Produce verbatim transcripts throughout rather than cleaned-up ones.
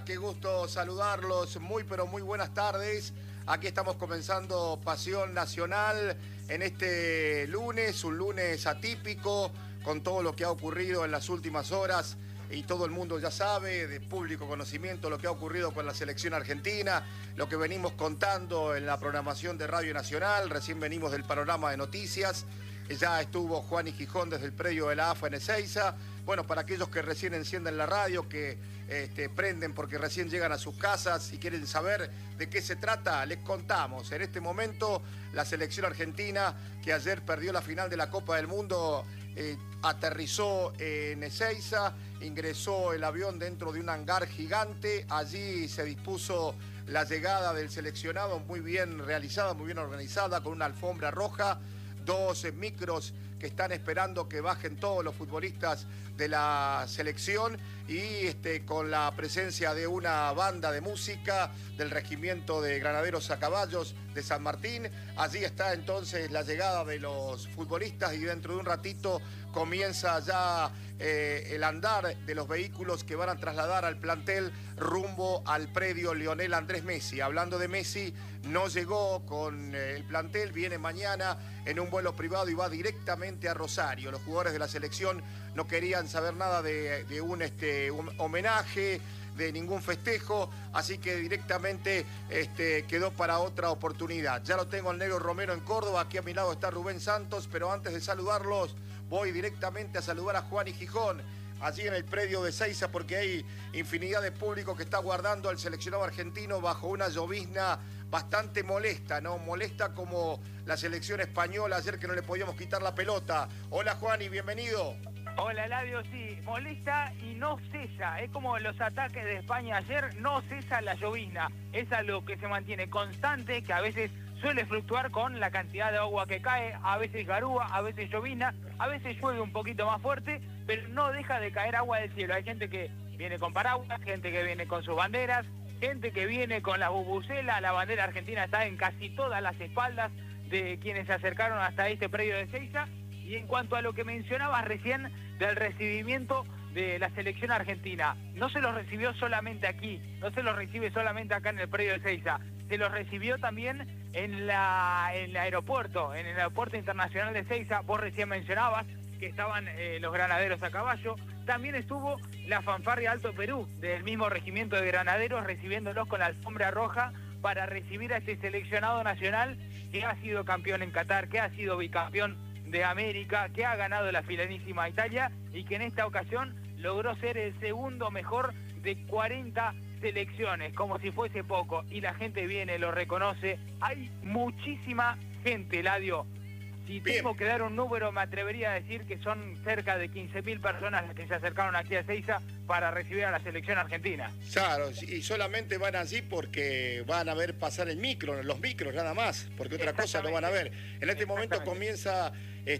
Qué gusto saludarlos, muy pero muy buenas tardes. Aquí estamos comenzando Pasión Nacional en este lunes, un lunes atípico, con todo lo que ha ocurrido en las últimas horas y todo el mundo ya sabe, de público conocimiento, lo que ha ocurrido con la selección argentina, lo que venimos contando en la programación de Radio Nacional, recién venimos del panorama de noticias. Ya estuvo Juan y Gijón desde el predio de la AFA en Ezeiza. Bueno, para aquellos que recién encienden la radio, que este, prenden porque recién llegan a sus casas y quieren saber de qué se trata, les contamos. En este momento, la selección argentina, que ayer perdió la final de la Copa del Mundo, eh, aterrizó en Ezeiza, ingresó el avión dentro de un hangar gigante. Allí se dispuso la llegada del seleccionado, muy bien realizada, muy bien organizada, con una alfombra roja. Dos eh, micros que están esperando que bajen todos los futbolistas de la selección y este, con la presencia de una banda de música del Regimiento de Granaderos a Caballos de San Martín. Allí está entonces la llegada de los futbolistas y dentro de un ratito comienza ya eh, el andar de los vehículos que van a trasladar al plantel rumbo al predio Lionel Andrés Messi. Hablando de Messi, no llegó con eh, el plantel, viene mañana en un vuelo privado y va directamente a Rosario. Los jugadores de la selección no querían saber nada de, de un, este, un homenaje, de ningún festejo, así que directamente este, quedó para otra oportunidad. Ya lo tengo al negro Romero en Córdoba, aquí a mi lado está Rubén Santos, pero antes de saludarlos voy directamente a saludar a Juan y Gijón, allí en el predio de Ezeiza, porque hay infinidad de público que está guardando al seleccionado argentino bajo una llovizna bastante molesta, ¿no? Molesta como la selección española ayer, que no le podíamos quitar la pelota. Hola Juan y bienvenido. Hola Eladio, sí, molesta y no cesa, es como los ataques de España ayer, no cesa la llovizna, es algo que se mantiene constante, que a veces suele fluctuar con la cantidad de agua que cae, a veces garúa, a veces llovizna, a veces llueve un poquito más fuerte, pero no deja de caer agua del cielo. Hay gente que viene con paraguas, gente que viene con sus banderas, gente que viene con la bubucela. La bandera argentina está en casi todas las espaldas de quienes se acercaron hasta este predio de Ezeiza. Y en cuanto a lo que mencionabas recién del recibimiento de la selección argentina, no se los recibió solamente aquí, no se los recibe solamente acá en el predio de Ezeiza, se los recibió también en, la, en el aeropuerto, en el aeropuerto internacional de Ezeiza. Vos recién mencionabas que estaban eh, los granaderos a caballo, también estuvo la fanfarria Alto Perú del mismo regimiento de granaderos recibiéndolos con la alfombra roja para recibir a este seleccionado nacional que ha sido campeón en Qatar, que ha sido bicampeón de América, que ha ganado la Filanísima Italia y que en esta ocasión logró ser el segundo mejor de cuarenta selecciones, como si fuese poco, y la gente viene, lo reconoce. Hay muchísima gente, Eladio. Si Bien. Tengo que dar un número, me atrevería a decir que son cerca de quince mil personas las que se acercaron aquí a Ezeiza para recibir a la selección argentina. Claro, y solamente van allí porque van a ver pasar el micro, los micros nada más, porque otra cosa no van a ver. En este momento comienza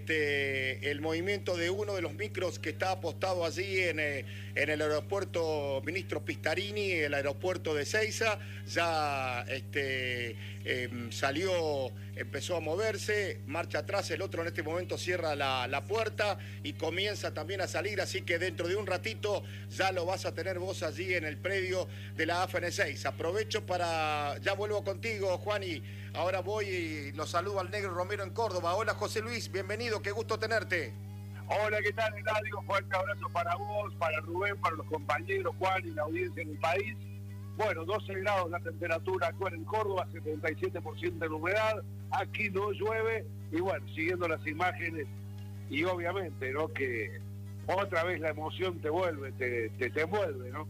este, el movimiento de uno de los micros que está apostado allí en, eh, en el aeropuerto Ministro Pistarini, el aeropuerto de Ezeiza. Ya este, eh, salió, empezó a moverse, marcha atrás, el otro en este momento cierra la, la puerta y comienza también a salir, así que dentro de un ratito ya lo vas a tener vos allí en el predio de la AFA en Ezeiza. Aprovecho para, ya vuelvo contigo, Juan, y ahora voy y lo saludo al negro Romero en Córdoba. Hola José Luis, bienvenido, qué gusto tenerte. Hola, ¿qué tal, Eladio? Fuerte abrazo para vos, para Rubén, para los compañeros, Juan y la audiencia en el país. Bueno, doce grados la temperatura actual en Córdoba, setenta y siete por ciento de la humedad, aquí no llueve, y bueno, siguiendo las imágenes, y obviamente, ¿no?, que otra vez la emoción te vuelve, te, te, te envuelve, ¿no?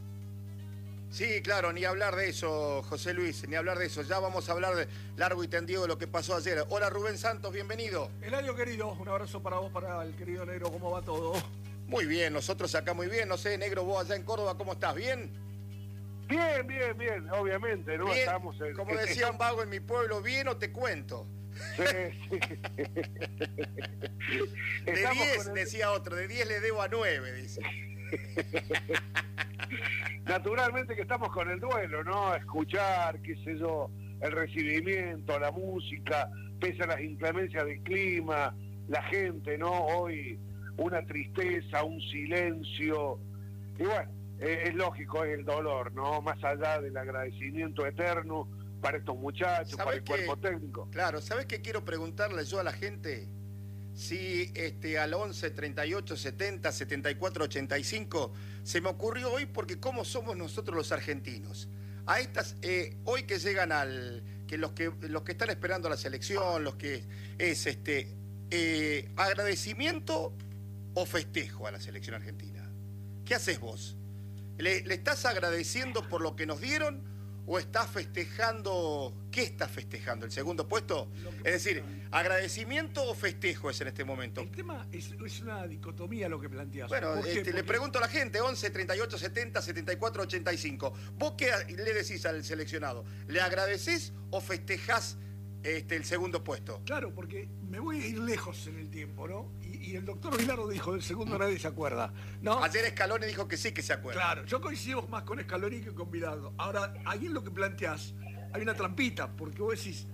Sí, claro, ni hablar de eso, José Luis, ni hablar de eso. Ya vamos a hablar de largo y tendido de lo que pasó ayer. Hola Rubén Santos, bienvenido. Eladio querido, un abrazo para vos, para el querido negro, ¿cómo va todo? Muy bien, nosotros acá muy bien. No sé, negro, vos allá en Córdoba, ¿cómo estás? ¿Bien? Bien, bien, bien, obviamente, ¿no? Bien, Estamos en, como decía un vago en mi pueblo, ¿bien o te cuento? Sí, sí. De diez, el... decía otro, de diez le debo a nueve, dice. Naturalmente que estamos con el duelo, ¿no? Escuchar, qué sé yo, el recibimiento, la música, pese a las inclemencias del clima, la gente, ¿no? Hoy una tristeza, un silencio. Y bueno, eh, es lógico, es el dolor, ¿no? Más allá del agradecimiento eterno para estos muchachos, para el que, cuerpo técnico. Claro, ¿sabés qué quiero preguntarle yo a la gente? Si este, al once, treinta y ocho, setenta, setenta y cuatro, ochenta y cinco se me ocurrió hoy porque cómo somos nosotros los argentinos. A estas, eh, hoy que llegan al, que los que los que están esperando a la selección, los que es este eh, agradecimiento o festejo a la selección argentina. ¿Qué haces vos? ¿Le, le estás agradeciendo por lo que nos dieron o estás festejando? ¿Qué estás festejando? ¿El segundo puesto? Es decir, ¿agradecimiento o festejo es en este momento? El tema es, es una dicotomía lo que planteas. Bueno, ¿Por qué? este, Porque... le pregunto a la gente, once, treinta y ocho, setenta, setenta y cuatro, ochenta y cinco. ¿Vos qué le decís al seleccionado? ¿Le agradecés o festejás este, el segundo puesto? Claro, porque me voy a ir lejos en el tiempo, ¿no? Y, y el doctor Bilardo dijo, del segundo nadie se acuerda, ¿no? Ayer Scaloni dijo que sí que se acuerda. Claro, yo coincido más con Scaloni que con Bilardo. Ahora, ahí en lo que planteás hay una trampita, porque vos decís,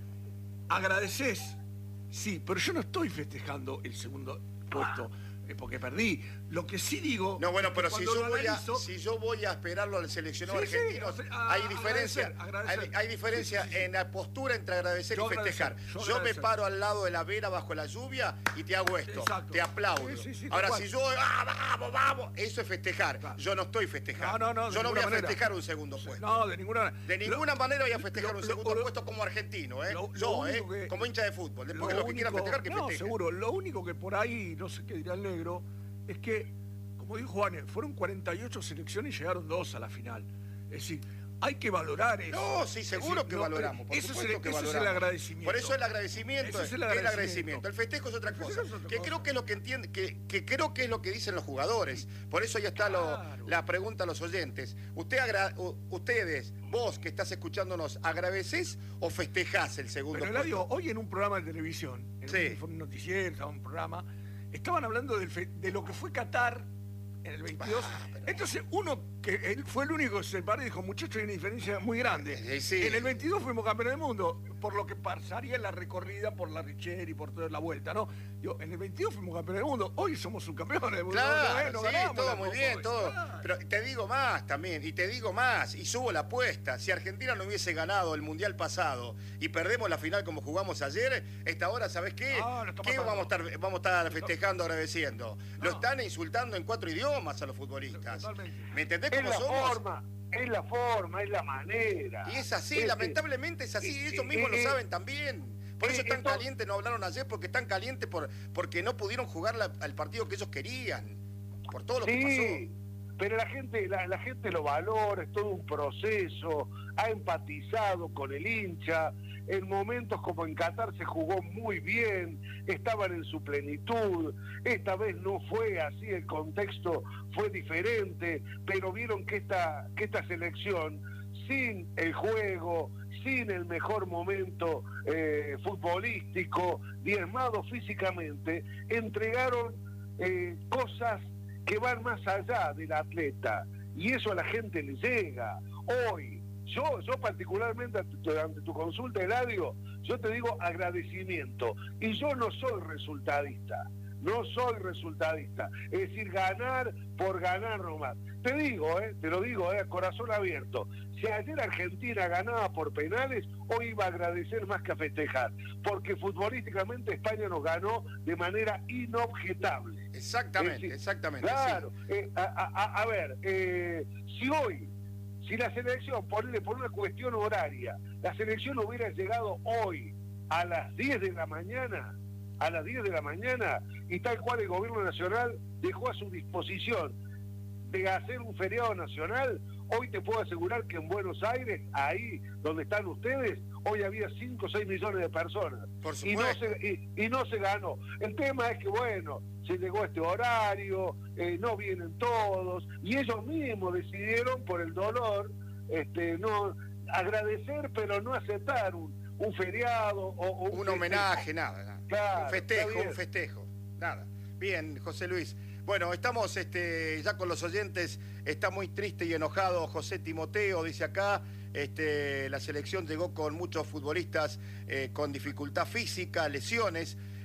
agradecés, sí, pero yo no estoy festejando el segundo puesto, eh, porque perdí. Lo que sí digo... No, bueno, pero que si yo, voy a, si yo voy a esperarlo al seleccionado sí, argentino, sí, a, hay diferencia, agradecer, agradecer. Hay, hay diferencia sí, sí, sí. en la postura entre agradecer yo y festejar. Agradecer, yo, yo agradecer. me paro al lado de la vera bajo la lluvia y te hago esto, Exacto. te aplaudo. Sí, sí, sí, Ahora, igual. si yo, ah, vamos, vamos, eso es festejar. Claro. Yo no estoy festejando. No, no, no, yo no voy a manera. festejar un segundo puesto. No, de ninguna manera. De ninguna lo, manera voy a festejar lo, un segundo lo, puesto como argentino, ¿eh? Lo, yo, lo ¿eh? que, como hincha de fútbol. Después lo que los que único, quieran festejar, que no, festejen. seguro. Lo único que por ahí, no sé qué dirá el negro, es que, como dijo Juan, fueron cuarenta y ocho selecciones y llegaron dos a la final. Es decir, hay que valorar eso. No, sí, seguro decir, que no, valoramos. Por eso, es supuesto el, que eso valoramos. es el agradecimiento. Por eso el agradecimiento, es, es el el agradecimiento. agradecimiento. El festejo es otra El cosa. festejo es otra que cosa. creo que es lo que entiende, que, que creo que es lo que dicen los jugadores. Por eso ya está Claro. lo, la pregunta a los oyentes. Usted agra, ustedes, vos que estás escuchándonos, ¿agradecés o festejás el segundo Pero puesto? Eladio, hoy en un programa de televisión, en Sí. un noticiero, estaba un programa, estaban hablando del fe, de lo que fue Qatar en el veintidós. Ah, pero... Entonces, uno que él fue el único que se paró y dijo, muchachos, hay una diferencia muy grande. Eh, sí. En el veintidós fuimos campeones del mundo, por lo que pasaría la recorrida por la Richeri y por toda la vuelta, ¿no? Digo, en el veintidós fuimos campeones del mundo, hoy somos subcampeones del mundo. Claro, no, sí, ganamos todo la muy Copa bien, hoy. todo. Claro. Pero te digo más también, y te digo más, y subo la apuesta. Si Argentina no hubiese ganado el Mundial pasado y perdemos la final como jugamos ayer, esta hora, ¿sabés qué? No, lo está ¿Qué pasando. vamos a estar, vamos a estar festejando, agradeciendo? No. Lo están insultando en cuatro idiomas a los futbolistas. Totalmente. ¿Me entendés Es cómo la somos? forma, es la forma, es la manera. Y es así, Es- lamentablemente es así, eh, ellos eh, mismos lo eh, saben también. Por eh, eso están entonces- calientes, no hablaron ayer, porque están calientes por, porque no pudieron jugar la- al partido que ellos querían. Por todo lo que Sí, pasó. pero la gente, la, la gente lo valora, es todo un proceso, ha empatizado con el hincha, en momentos como en Qatar se jugó muy bien, estaban en su plenitud, esta vez no fue así, el contexto fue diferente, pero vieron que esta, que esta selección, sin el juego, sin el mejor momento eh, futbolístico, diezmado físicamente, entregaron eh, cosas que van más allá del atleta, y eso a la gente le llega. Hoy, yo, yo particularmente ante tu, ante tu consulta, Eladio, yo te digo agradecimiento, y yo no soy resultadista, no soy resultadista, es decir, ganar por ganar nomás. Te digo, eh, te lo digo, eh, corazón abierto, si ayer Argentina ganaba por penales, hoy iba a agradecer más que a festejar, porque futbolísticamente España nos ganó de manera inobjetable. Exactamente, Es decir, exactamente. Claro, sí. eh, a, a- a ver, eh, si hoy, si la selección, ponle por una cuestión horaria, la selección hubiera llegado hoy a las diez de la mañana, a las diez de la mañana, y tal cual el gobierno nacional dejó a su disposición de hacer un feriado nacional, hoy te puedo asegurar que en Buenos Aires, ahí donde están ustedes, hoy había cinco o seis millones de personas. Por Y no, supuesto. se, y, y no se ganó. El tema es que, bueno, se llegó a este horario, eh, no vienen todos, y ellos mismos decidieron por el dolor, este, no agradecer, pero no aceptar un, un feriado o, o Un homenaje, nada. nada. Claro, un festejo, está bien. un festejo. Nada. Bien, José Luis. Bueno, estamos este, ya con los oyentes. Está muy triste y enojado José Timoteo, dice acá. Este, la selección llegó con muchos futbolistas eh, con dificultad física, lesiones.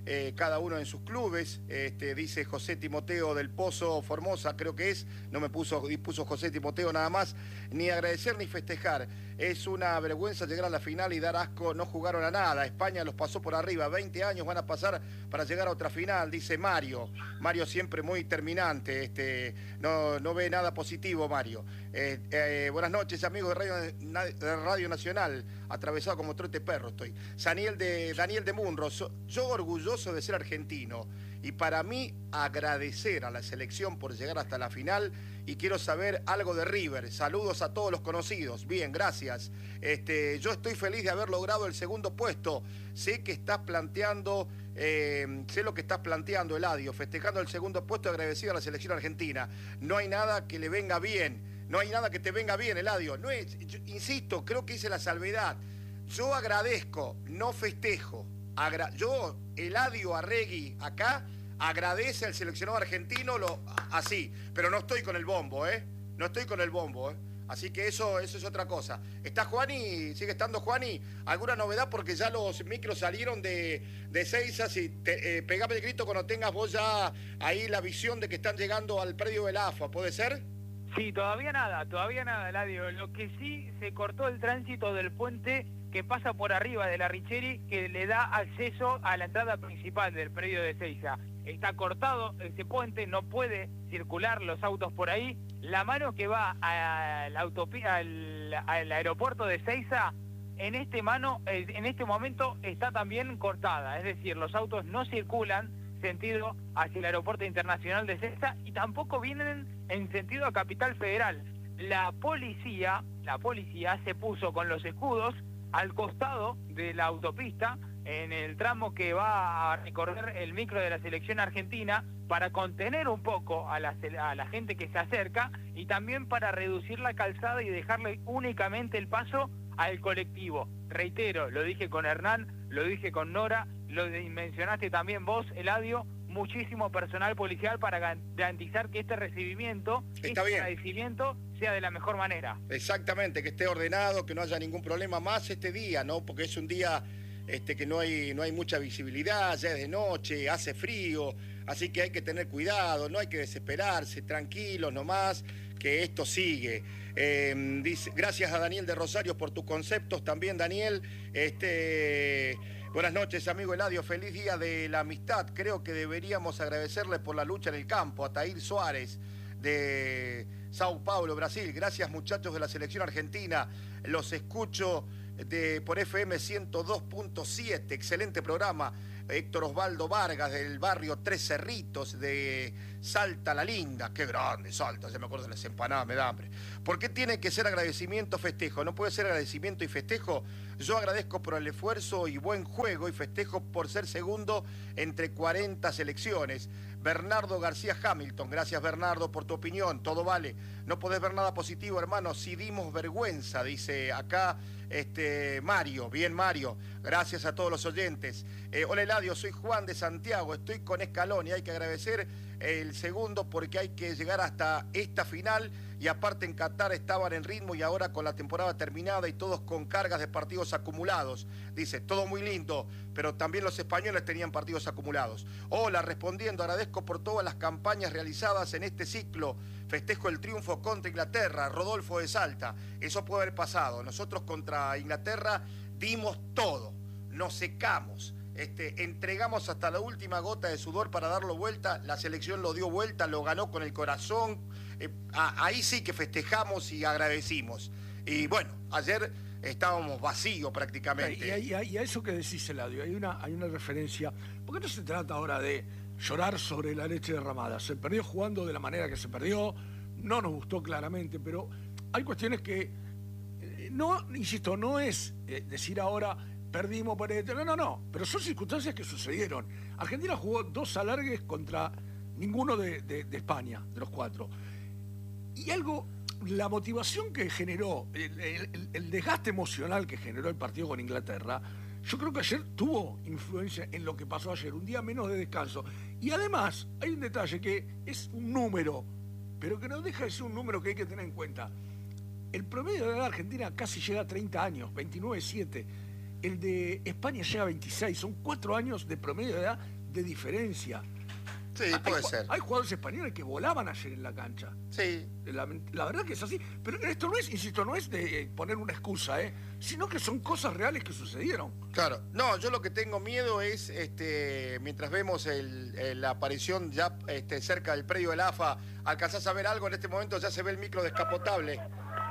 eh, cada uno en sus clubes, este, dice José Timoteo del Pozo Formosa, creo que es, no me puso, puso José Timoteo nada más, ni agradecer ni festejar, es una vergüenza llegar a la final y dar asco, no jugaron a nada, España los pasó por arriba, veinte años van a pasar para llegar a otra final, dice Mario, Mario siempre muy terminante, este, no, no ve nada positivo Mario. Eh, eh, buenas noches amigos de Radio, de Radio Nacional, atravesado como trote perro estoy. Daniel de, Daniel de Munro, so, yo orgulloso de ser argentino y para mí agradecer a la selección por llegar hasta la final y quiero saber algo de River. Saludos a todos los conocidos. Bien, gracias. Este, yo estoy feliz de haber logrado el segundo puesto. Sé que estás planteando, eh, sé lo que estás planteando, Eladio, festejando el segundo puesto y agradecido a la selección argentina. No hay nada que le venga bien. No hay nada que te venga bien, Eladio. No es, yo, insisto, creo que hice la salvedad. Yo agradezco, no festejo. Agra yo, Eladio Arregui, acá, agradece al seleccionado argentino lo, así, pero no estoy con el bombo, ¿eh? No estoy con el bombo, ¿eh? Así que eso, eso es otra cosa. ¿Está Juani? ¿Sigue estando Juani? ¿Alguna novedad? Porque ya los micros salieron de, de Seiza. Si te, eh, pegame el grito cuando tengas vos ya ahí la visión de que están llegando al predio del A F A, ¿puede ser? Sí, todavía nada, todavía nada, Eladio. Lo que sí, se cortó el tránsito del puente que pasa por arriba de la Richeri, que le da acceso a la entrada principal del predio de Seiza. Está cortado ese puente, no puede circular los autos por ahí. La mano que va a la autopista, al, al aeropuerto de Seiza, en este, mano, en este momento está también cortada. Es decir, los autos no circulan sentido hacia el aeropuerto internacional de Seiza y tampoco vienen en sentido a Capital Federal. La policía, la policía se puso con los escudos al costado de la autopista, en el tramo que va a recorrer el micro de la selección argentina, para contener un poco a la, a la gente que se acerca y también para reducir la calzada y dejarle únicamente el paso al colectivo. Reitero, lo dije con Hernán, lo dije con Nora, lo mencionaste también vos, Eladio, muchísimo personal policial para garantizar que este recibimiento, Está este bien. agradecimiento sea de la mejor manera. Exactamente, que esté ordenado, que no haya ningún problema más este día, ¿no? Porque es un día este, que no hay, no hay mucha visibilidad, ya es de noche, hace frío, así que hay que tener cuidado, no hay que desesperarse, tranquilos nomás, que esto sigue. Eh, dice, gracias a Daniel de Rosario por tus conceptos, también Daniel. Este, buenas noches, amigo Eladio, feliz día de la amistad. Creo que deberíamos agradecerle por la lucha en el campo, a Tair Suárez de Sao Paulo, Brasil. Gracias, muchachos de la selección argentina. Los escucho de, por F M ciento dos punto siete. Excelente programa. Héctor Osvaldo Vargas, del barrio Tres Cerritos, de Salta la Linda. Qué grande Salta, ya me acuerdo de las empanadas, me da hambre. ¿Por qué tiene que ser agradecimiento, festejo? ¿No puede ser agradecimiento y festejo? Yo agradezco por el esfuerzo y buen juego y festejo por ser segundo entre cuarenta selecciones. Bernardo García Hamilton, gracias Bernardo por tu opinión, todo vale. No podés ver nada positivo, hermano, si dimos vergüenza, dice acá este Mario. Bien, Mario, gracias a todos los oyentes. Eh, hola Eladio, soy Juan de Santiago, estoy con Scaloni, hay que agradecer el segundo porque hay que llegar hasta esta final y aparte en Qatar estaban en ritmo y ahora con la temporada terminada y todos con cargas de partidos acumulados. Dice, todo muy lindo, pero también los españoles tenían partidos acumulados. Hola, respondiendo, agradezco por todas las campañas realizadas en este ciclo. Festejo el triunfo contra Inglaterra, Rodolfo de Salta. Eso puede haber pasado. Nosotros contra Inglaterra dimos todo, nos secamos. Este, entregamos hasta la última gota de sudor para darlo vuelta, la selección lo dio vuelta, lo ganó con el corazón, eh, a, ahí sí que festejamos y agradecimos. Y bueno, ayer estábamos vacíos prácticamente. Y a, y a, y a eso que decís, Eladio, hay una, hay una referencia, porque no se trata ahora de llorar sobre la leche derramada, se perdió jugando de la manera que se perdió, no nos gustó claramente, pero hay cuestiones que, eh, no, insisto, no es eh, decir ahora perdimos por esto, no, no, no, pero son circunstancias que sucedieron. Argentina jugó dos alargues contra ninguno de, de, de España, de los cuatro. Y algo, la motivación que generó, el, el, el desgaste emocional que generó el partido con Inglaterra, yo creo que ayer tuvo influencia en lo que pasó ayer, un día menos de descanso. Y además, hay un detalle que es un número, pero que no deja de ser un número que hay que tener en cuenta. El promedio de edad de Argentina casi llega a treinta años, veintinueve siete. El de España llega a veintiséis, son cuatro años de promedio de edad de diferencia. Sí, hay, puede hay, ser. Hay jugadores españoles que volaban ayer en la cancha. Sí. La, la verdad que es así. Pero esto no es, insisto, no es de poner una excusa, ¿eh? Sino que son cosas reales que sucedieron. Claro. No, yo lo que tengo miedo es, este, mientras vemos el, el, la aparición ya este, cerca del predio del A F A, ¿alcanzás a ver algo? En este momento ya se ve el micro descapotable.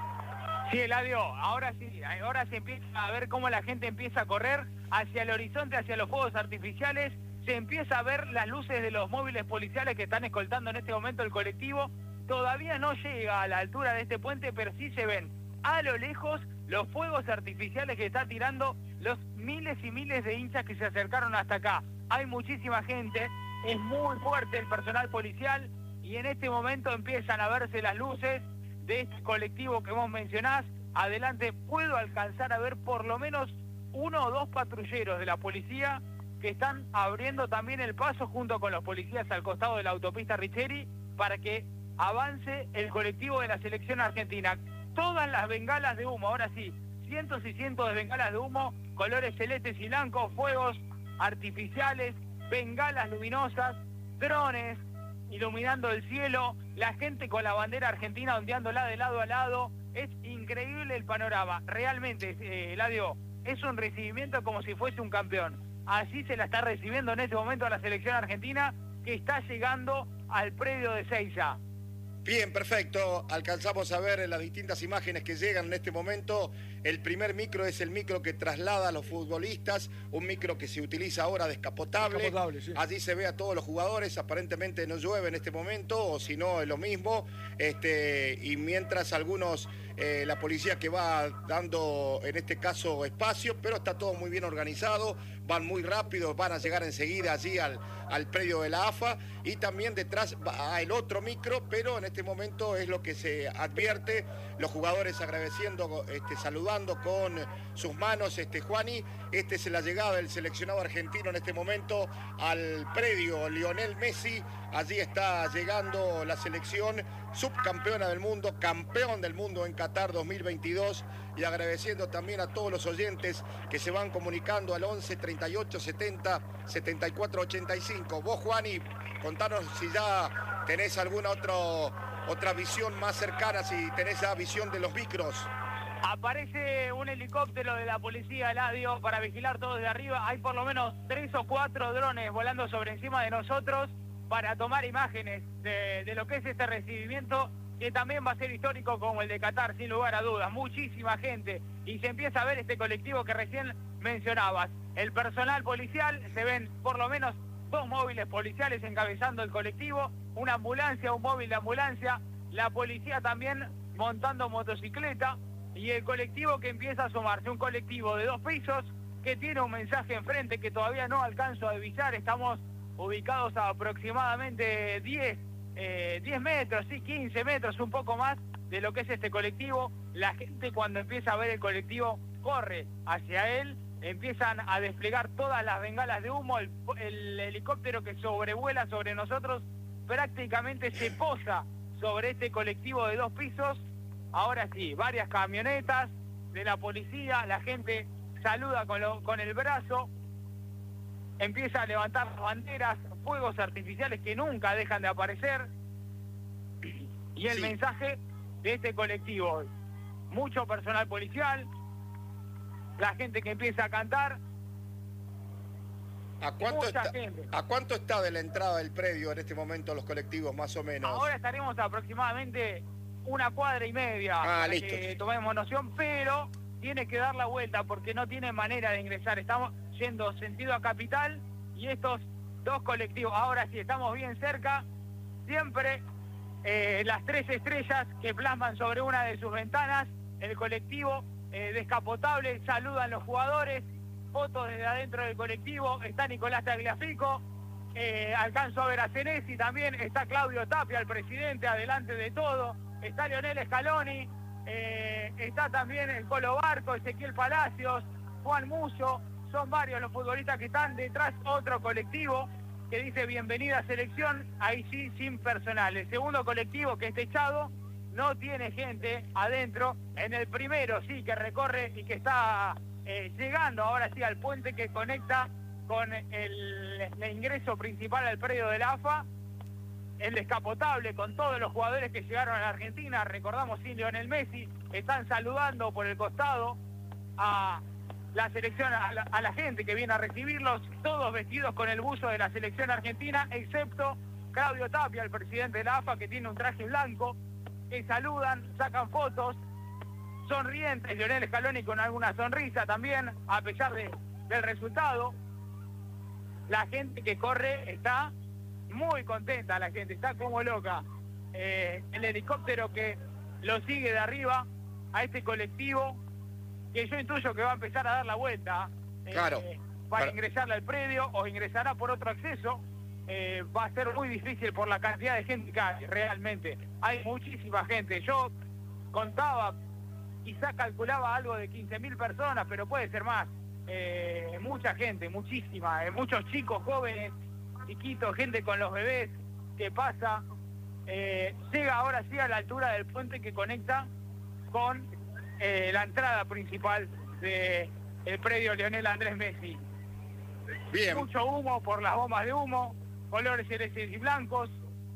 Sí, Eladio, ahora sí, ahora se empieza a ver cómo la gente empieza a correr hacia el horizonte, hacia los fuegos artificiales. Se empieza a ver las luces de los móviles policiales que están escoltando en este momento el colectivo. Todavía no llega a la altura de este puente, pero sí se ven a lo lejos los fuegos artificiales que está tirando los miles y miles de hinchas que se acercaron hasta acá. Hay muchísima gente, es muy fuerte el personal policial y en este momento empiezan a verse las luces de este colectivo que vos mencionás. Adelante puedo alcanzar a ver por lo menos uno o dos patrulleros de la policía que están abriendo también el paso junto con los policías al costado de la autopista Richeri para que avance el colectivo de la selección argentina. Todas las bengalas de humo, ahora sí, cientos y cientos de bengalas de humo, colores celestes y blancos, fuegos artificiales, bengalas luminosas, drones iluminando el cielo, la gente con la bandera argentina ondeándola de lado a lado. Es increíble el panorama, realmente, eh, Eladio, es un recibimiento como si fuese un campeón. Así se la está recibiendo en este momento a la selección argentina que está llegando al predio de Seiza. Bien, perfecto. Alcanzamos a ver en las distintas imágenes que llegan en este momento. El primer micro es el micro que traslada a los futbolistas, un micro que se utiliza ahora descapotable. Descapotable, sí. Allí se ve a todos los jugadores, aparentemente no llueve en este momento, o si no es lo mismo. Este, y mientras algunos, eh, la policía que va dando en este caso espacio, pero está todo muy bien organizado, van muy rápido, van a llegar enseguida allí al, al predio de la A F A, y también detrás va el otro micro, pero en este momento es lo que se advierte, los jugadores agradeciendo, este, saludando con sus manos, este, Juani, este es la llegada del seleccionado argentino en este momento al predio Lionel Messi. Allí está llegando la selección subcampeona del mundo, campeón del mundo en Qatar dos mil veintidós, y agradeciendo también a todos los oyentes que se van comunicando al once treinta y ocho setenta setenta y cuatro ochenta y cinco. Vos, Juani, contanos si ya tenés alguna otro, otra visión más cercana, si tenés ya visión de los micros. Aparece un helicóptero de la policía, Eladio, para vigilar todo desde arriba. Hay por lo menos tres o cuatro drones volando sobre encima de nosotros para tomar imágenes de, de lo que es este recibimiento, que también va a ser histórico como el de Qatar, sin lugar a dudas. Muchísima gente, y se empieza a ver este colectivo que recién mencionabas. El personal policial, se ven por lo menos dos móviles policiales encabezando el colectivo, una ambulancia, un móvil de ambulancia, la policía también montando motocicleta, y el colectivo que empieza a sumarse, un colectivo de dos pisos que tiene un mensaje enfrente que todavía no alcanzo a divisar. Estamos ubicados a aproximadamente diez, eh, diez metros, sí, quince metros, un poco más de lo que es este colectivo. La gente, cuando empieza a ver el colectivo, corre hacia él, empiezan a desplegar todas las bengalas de humo, el, el helicóptero que sobrevuela sobre nosotros prácticamente se posa sobre este colectivo de dos pisos. Ahora sí, varias camionetas de la policía, la gente saluda con, lo, con el brazo, empieza a levantar banderas, fuegos artificiales que nunca dejan de aparecer, y el Sí. mensaje de este colectivo, mucho personal policial, la gente que empieza a cantar. ¿A cuánto, Mucha está, gente. ¿A cuánto está de la entrada del predio en este momento los colectivos, más o menos? Ahora estaremos aproximadamente una cuadra y media, Ah, para listo. que tomemos noción, pero tiene que dar la vuelta porque no tiene manera de ingresar. Estamos yendo sentido a Capital, y estos dos colectivos, ahora sí, estamos bien cerca, siempre eh, las tres estrellas que plasman sobre una de sus ventanas, el colectivo eh, descapotable, saludan los jugadores, fotos desde adentro del colectivo, está Nicolás Tagliafico, eh, alcanzo a ver a Senesi también, está Claudio Tapia, el presidente, adelante de todo, está Lionel Scaloni, eh, está también el Colo Barco, Ezequiel Palacios, Juan Muso, son varios los futbolistas que están detrás, otro colectivo que dice bienvenida selección, ahí sí, sin personal. El segundo colectivo, que es techado, no tiene gente adentro. En el primero sí, que recorre y que está eh, llegando ahora sí al puente que conecta con el, el ingreso principal al predio de la A F A, el descapotable con todos los jugadores que llegaron a la Argentina, recordamos sin Lionel Messi, están saludando por el costado a la selección, a la, a la gente que viene a recibirlos, todos vestidos con el buzo de la selección argentina, excepto Claudio Tapia, el presidente de la A F A, que tiene un traje blanco, que saludan, sacan fotos, sonrientes, Lionel Scaloni con alguna sonrisa también, a pesar de, del resultado. La gente que corre está muy contenta, la gente está como loca. Eh, el helicóptero que lo sigue de arriba a este colectivo, que yo intuyo que va a empezar a dar la vuelta eh, claro, para claro. ingresarle al predio, o ingresará por otro acceso. Eh, va a ser muy difícil por la cantidad de gente que hay, realmente. Hay muchísima gente. Yo contaba, quizá calculaba algo de quince mil personas, pero puede ser más. Eh, mucha gente, muchísima, eh, muchos chicos, jóvenes, chiquitos, gente con los bebés que pasa. Eh, llega ahora sí a la altura del puente que conecta con eh, la entrada principal del predio Lionel Andrés Messi. Bien. Mucho humo por las bombas de humo, colores celestes y blancos.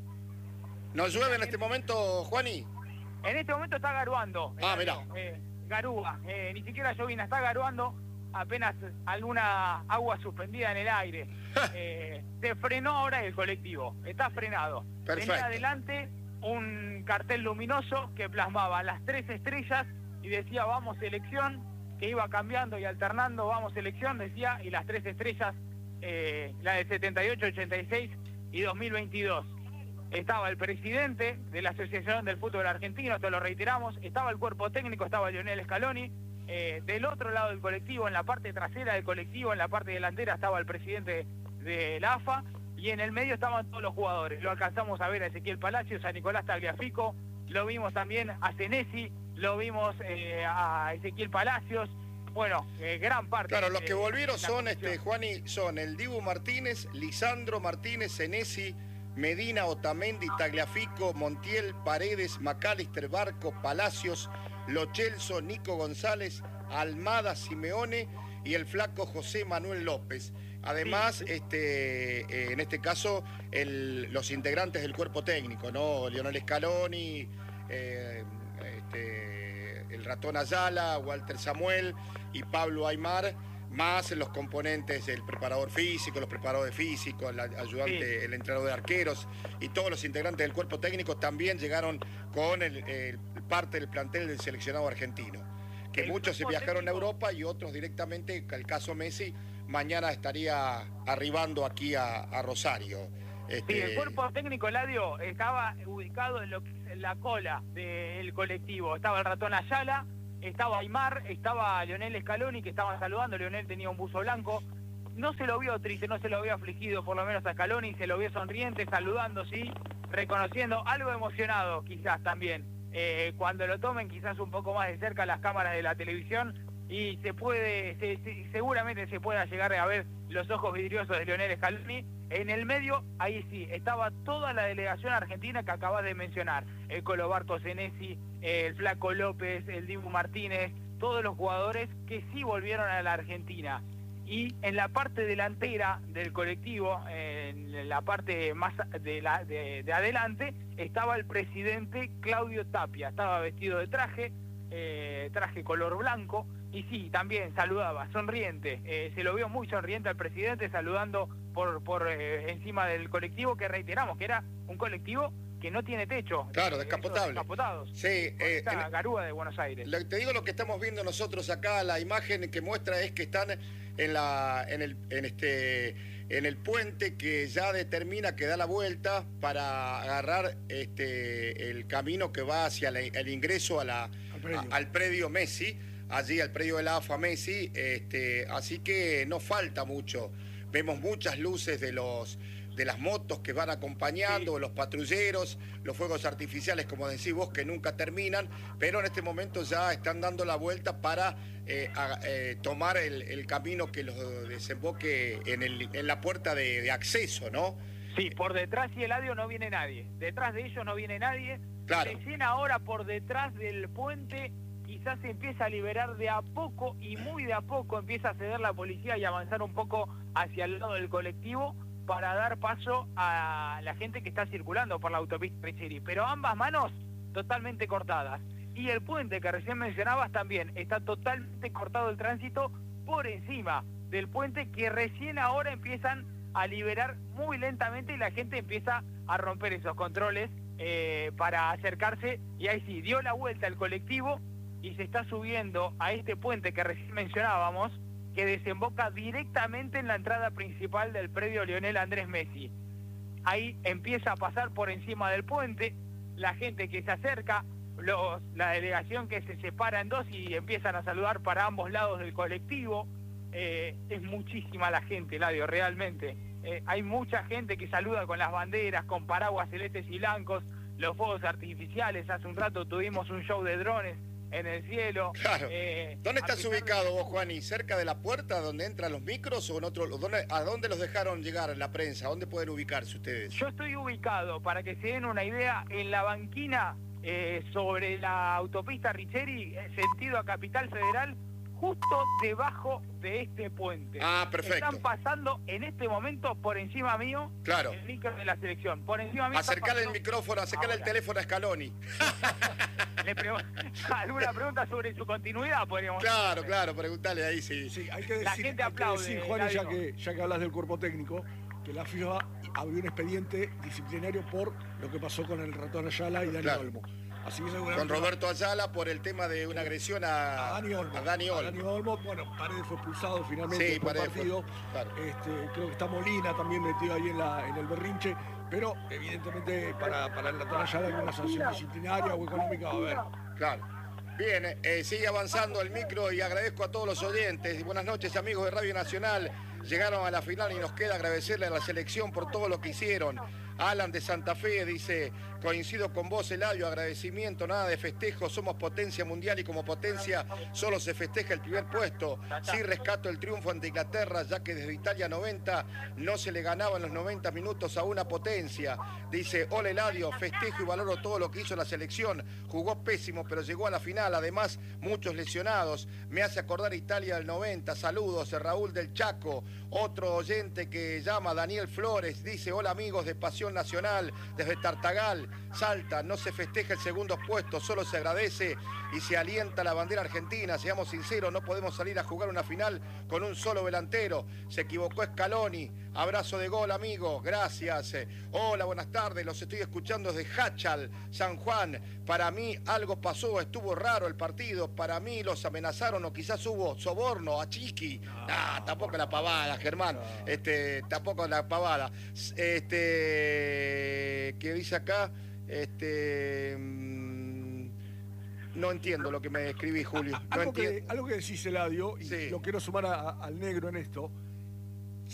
¿Nos llueve en este momento, Juani? En este momento está garuando. Ah, eh, mirá. eh, garúa, eh, ni siquiera llovina, está garuando, apenas alguna agua suspendida en el aire. eh, se frenó ahora el colectivo, está frenado. Perfecto. Tenía adelante un cartel luminoso que plasmaba las tres estrellas y decía vamos selección, que iba cambiando y alternando, vamos selección, decía, y las tres estrellas, eh, la de setenta y ocho, ochenta y seis y dos mil veintidós. Estaba el presidente de la Asociación del Fútbol Argentino, esto lo reiteramos, estaba el cuerpo técnico, estaba Lionel Scaloni, eh, del otro lado del colectivo, en la parte trasera del colectivo, en la parte delantera estaba el presidente de la A F A, y en el medio estaban todos los jugadores. Lo alcanzamos a ver a Ezequiel Palacios, a Nicolás Tagliafico, lo vimos también a Senesi, lo vimos eh, a Ezequiel Palacios, bueno, eh, gran parte. Claro, los de, que volvieron de la son, comisión. este, Juani, son el Dibu Martínez, Lisandro Martínez, Senesi, Medina, Otamendi, Tagliafico, Montiel, Paredes, McAllister, Barco, Palacios, Lo Celso, Nico González, Almada, Simeone y el flaco José Manuel López. Además, Sí. este, eh, en este caso, el, los integrantes del cuerpo técnico, ¿no? Lionel Scaloni, eh, este, el ratón Ayala, Walter Samuel y Pablo Aymar, más los componentes del preparador físico, los preparadores físicos, el ayudante, Sí. el entrenador de arqueros y todos los integrantes del cuerpo técnico también llegaron con el, el parte del plantel del seleccionado argentino. Que El muchos se cuerpo viajaron a técnico- Europa y otros directamente, el caso Messi, mañana estaría arribando aquí a, a Rosario. Este, Sí, el cuerpo técnico, Ladio, estaba ubicado en lo que es la cola del colectivo. Estaba el ratón Ayala, estaba Aymar, estaba Lionel Scaloni, que estaban saludando. Lionel tenía un buzo blanco. No se lo vio triste, no se lo vio afligido, por lo menos a Scaloni, se lo vio sonriente, saludando, sí, reconociendo, algo emocionado quizás también. Eh, cuando lo tomen quizás un poco más de cerca las cámaras de la televisión y se puede, se, se, seguramente se pueda llegar a ver los ojos vidriosos de Lionel Scaloni. En el medio, ahí sí, estaba toda la delegación argentina que acabas de mencionar. El Colo Barco Senesi, el Flaco López, el Dibu Martínez, todos los jugadores que sí volvieron a la Argentina. Y en la parte delantera del colectivo, en la parte más de, la, de, de adelante, estaba el presidente Claudio Tapia. Estaba vestido de traje, eh, traje color blanco, y sí, también saludaba, sonriente. Eh, se lo vio muy sonriente al presidente, saludando por, por eh, encima del colectivo, que reiteramos que era un colectivo que no tiene techo. Claro, eh, descapotable. esos descapotados. Sí, Con eh, esta en- garúa de Buenos Aires. Lo- te digo lo que estamos viendo nosotros acá, la imagen que muestra es que están en la en el en este en el puente que ya determina que da la vuelta para agarrar este el camino que va hacia la- el ingreso a la Al predio. a- al predio Messi, allí al predio de la A F A Messi, este, así que no falta mucho. Vemos muchas luces de los de las motos que van acompañando, Sí. los patrulleros, los fuegos artificiales, como decís vos, que nunca terminan, pero en este momento ya están dando la vuelta para eh, a- eh, tomar el, el camino que los desemboque en, el, en la puerta de, de acceso, ¿no? Sí, por detrás y el Eladio no viene nadie. Detrás de ellos no viene nadie. Claro. Se llena ahora por detrás del puente quizás se empieza a liberar de a poco y muy de a poco empieza a ceder la policía y avanzar un poco hacia el lado del colectivo para dar paso a la gente que está circulando por la autopista Richeri. Pero ambas manos totalmente cortadas. Y el puente que recién mencionabas también está totalmente cortado el tránsito por encima del puente, que recién ahora empiezan a liberar muy lentamente y la gente empieza a romper esos controles eh, para acercarse, y ahí sí, dio la vuelta el colectivo y se está subiendo a este puente que recién mencionábamos, que desemboca directamente en la entrada principal del predio Lionel Andrés Messi. Ahí empieza a pasar por encima del puente, la gente que se acerca, los, la delegación que se separa en dos y empiezan a saludar para ambos lados del colectivo. Eh, es muchísima la gente, Eladio, realmente. Eh, hay mucha gente que saluda con las banderas, con paraguas celestes y blancos, los fuegos artificiales. Hace un rato tuvimos un show de drones en el cielo. Claro. Eh, ¿Dónde estás ubicado de... vos, Juani? ¿Cerca de la puerta donde entran los micros o en otro? ¿Dónde, ¿A dónde los dejaron llegar la prensa? ¿A dónde pueden ubicarse ustedes? Yo estoy ubicado, para que se den una idea, en la banquina eh, sobre la autopista Richeri, sentido a Capital Federal, justo debajo de este puente. Ah, perfecto. Están pasando en este momento por encima mío, claro, el micro de la selección. Por encima mío. Acercarle el micrófono, acercarle el teléfono a Scaloni. Le ¿Alguna pregunta sobre su continuidad? Podríamos Claro, hacer. claro, preguntarle ahí, sí. Sí, hay que decir, La gente hay que aplaude, decir, Juan, ya Eladio. que, ya que hablas del cuerpo técnico, que la FIFA abrió un expediente disciplinario por lo que pasó con el ratón Ayala y Dani Claro. Olmo. Así que Con Roberto Ayala por el tema de una agresión a, a Dani Olmo. a Dani A Olmo. Dani Olmo. Bueno, Paredes fue expulsado finalmente Sí, después del Paredes fue- partido. claro. Este, creo que está Molina también metido ahí en, la, en el berrinche, pero evidentemente para, para el ratón Ayala alguna sanción disciplinaria o económica va a haber. Claro. Bien, eh, sigue avanzando el micro y agradezco a todos los oyentes. Buenas noches, amigos de Radio Nacional. Llegaron a la final y nos queda agradecerle a la selección por todo lo que hicieron. Alan de Santa Fe dice, coincido con vos, Eladio, agradecimiento, nada de festejo, somos potencia mundial y como potencia solo se festeja el primer puesto. Sí rescato el triunfo ante Inglaterra, ya que desde Italia noventa no se le ganaba en los noventa minutos a una potencia. Dice, hola Eladio, festejo y valoro todo lo que hizo la selección. Jugó pésimo, pero llegó a la final, además muchos lesionados. Me hace acordar Italia del noventa, saludos, Raúl del Chaco. Otro oyente que llama Daniel Flores, dice, hola amigos de Pasión Nacional, desde Tartagal, Salta, no se festeja el segundo puesto, solo se agradece y se alienta la bandera argentina. Seamos sinceros, no podemos salir a jugar una final con un solo delantero. Se equivocó Scaloni. Abrazo de gol, amigo, gracias. Hola, buenas tardes, los estoy escuchando desde Hachal, San Juan. Para mí algo pasó, estuvo raro el partido. Para mí los amenazaron o quizás hubo soborno a Chiqui. Ah, tampoco la pavada, Germán. Este, tampoco la pavada. Este, ¿qué dice acá? Este, mm, no entiendo lo que me escribí, Julio. No algo, que, entiendo. algo que decís, Eladio, y Sí. lo quiero sumar a- a- al negro en esto.